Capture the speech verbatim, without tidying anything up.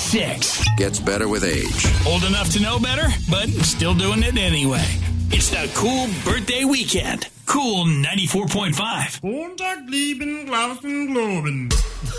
six. Gets better with age. Old enough to know better, but still doing it anyway. It's the Cool Birthday Weekend. Cool ninety-four point five. Montag, lieben, Glauben, Globen.